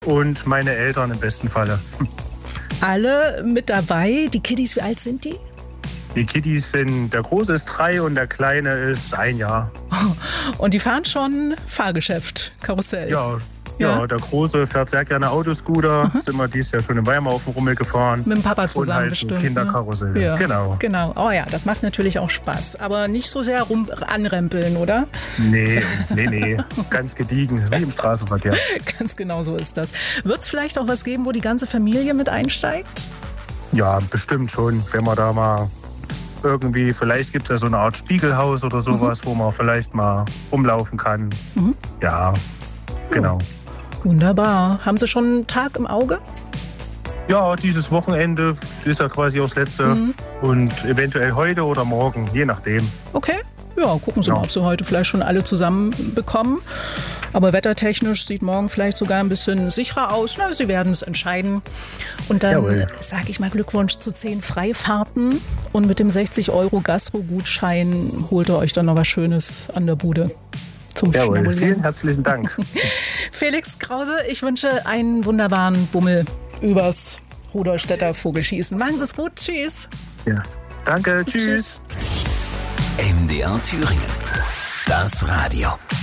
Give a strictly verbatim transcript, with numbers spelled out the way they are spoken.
und meine Eltern im besten Falle. Alle mit dabei. Die Kiddies, wie alt sind die? Die Kiddies sind, der Große ist drei und der Kleine ist ein Jahr. Und die fahren schon Fahrgeschäft, Karussell? Ja, ja, Ja? der Große fährt sehr gerne Autoscooter. Sind wir dieses Jahr schon in Weimar auf dem Rummel gefahren. Mit dem Papa zusammen und halt bestimmt. ein Kinderkarussell. Ne? Ja, Genau. Genau. Oh ja, das macht natürlich auch Spaß. Aber nicht so sehr rum anrempeln, oder? Nee, nee, nee. Ganz gediegen, wie im Straßenverkehr. Ganz genau so ist das. Wird es vielleicht auch was geben, wo die ganze Familie mit einsteigt? Ja, bestimmt schon. Wenn man da mal irgendwie, vielleicht gibt es ja so eine Art Spiegelhaus oder sowas, mhm. wo man vielleicht mal rumlaufen kann. Mhm. Ja, genau. Wunderbar. Haben Sie schon einen Tag im Auge? Ja, dieses Wochenende ist ja quasi auch das letzte. Mhm. Und eventuell heute oder morgen, je nachdem. Okay. Ja, gucken Sie Ja. mal, ob Sie heute vielleicht schon alle zusammen bekommen. Aber wettertechnisch sieht morgen vielleicht sogar ein bisschen sicherer aus. Na, Sie werden es entscheiden. Und dann sage ich mal Glückwunsch zu zehn Freifahrten. Und mit dem sechzig Euro Gastro-Gutschein holt ihr euch dann noch was Schönes an der Bude. Zum Jawohl, vielen herzlichen Dank. Felix Krause, ich wünsche einen wunderbaren Bummel übers Rudolstädter Vogelschießen. Machen Sie es gut. Tschüss. Ja, danke. Tschüss. Tschüss. M D R Thüringen. Das Radio.